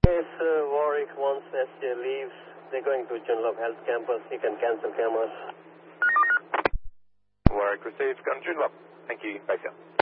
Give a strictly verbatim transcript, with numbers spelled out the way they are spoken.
Yes, uh, Warwick, once S J leaves, they're going to Joondalup Health Campus. You can cancel cameras. Warwick received, gone Joondalup. Thank you, base here.